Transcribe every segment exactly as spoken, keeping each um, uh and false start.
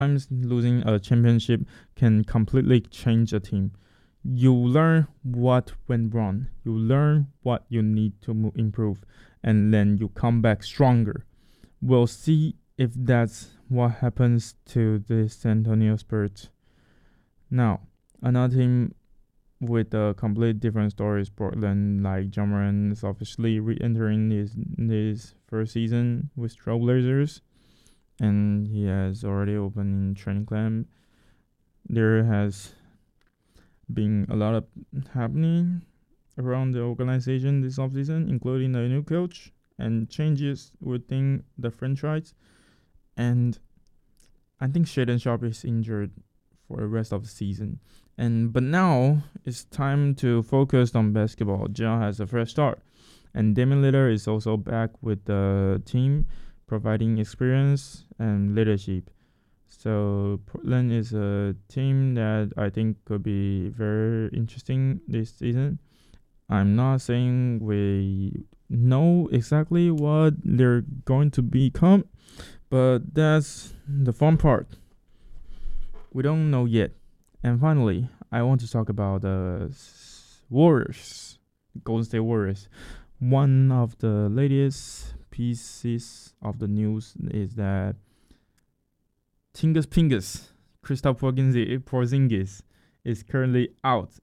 Sometimes losing a championship can completely change a team. You learn what went wrong, you learn what you need to mo- improve, and then you come back stronger. We'll see if that's what happens to the San Antonio Spurs. Now, another team with a completely different story is Portland. Like Jamoran is officially re-entering his his first season with Trailblazers, and he has already opened in training camp. There has been a lot of happening around the organization this offseason, including a new coach and changes within the franchise. And I think Shaden Sharp is injured for the rest of the season. And but now it's time to focus on basketball. Ja has a fresh start, and Damian Lillard is also back with the team, providing experience and leadership. So Portland is a team that I think could be very interesting this season. I'm not saying we know exactly what they're going to become, but that's the fun part. We don't know yet. And finally, I want to talk about the Warriors, Golden State Warriors. One of the latest pieces of the news is that Tingus Pingus, Kristaps Porzingis, is currently out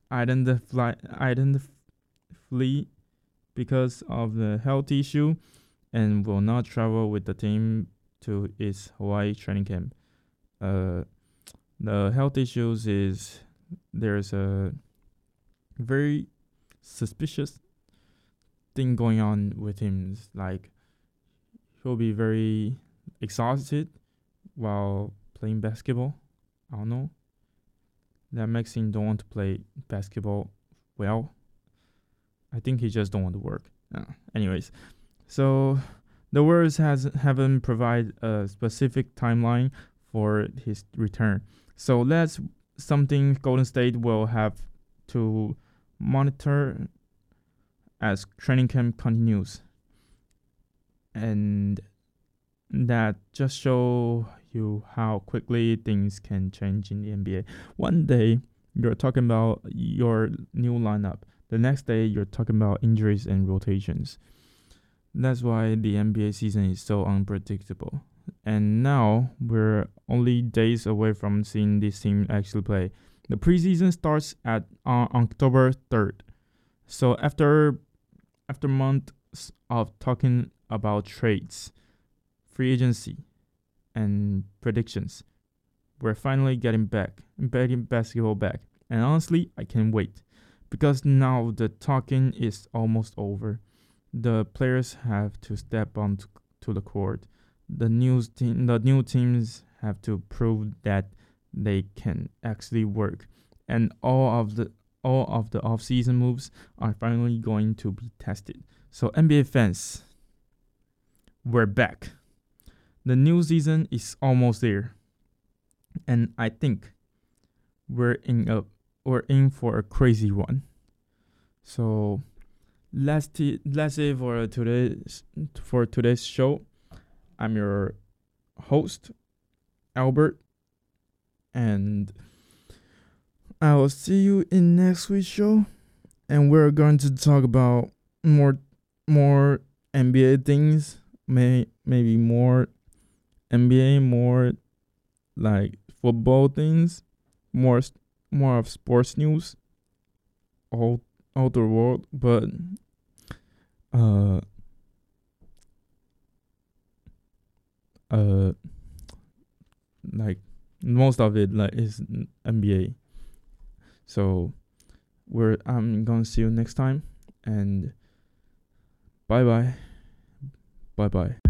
identifiably because of the health issue and will not travel with the team to its Hawaii training camp. Uh, the health issues is there's a very suspicious thing going on with him. It's like he'll be very exhausted while playing basketball. I don't know. That makes him don't want to play basketball well. I think he just don't want to work. Uh, anyways, so the Warriors has haven't provided a specific timeline for his return. So that's something Golden State will have to monitor as training camp continues. And that just show you how quickly things can change in the N B A. One day you're talking about your new lineup. The next day you're talking about injuries and rotations. That's why the N B A season is so unpredictable. And now we're only days away from seeing this team actually play. The preseason starts at uh, October third. So after after months of talking about trades, free agency, and predictions, we're finally getting back, getting basketball back. And honestly, I can't wait because now the talking is almost over. The players have to step onto to the court. The new team, the new teams have to prove that they can actually work, and all of the all of the off-season moves are finally going to be tested. So N B A fans, we're back. The new season is almost there, and I think we're in a we're in for a crazy one. So let's t- let's say for today's for today's show, I'm your host Albert, and I will see you in next week's show, and we're going to talk about more more N B A things, may maybe more N B A, more like football things, more more of sports news, all all the world, but uh uh like most of it like is N B A. So we're I'm gonna see you next time, and bye bye bye bye.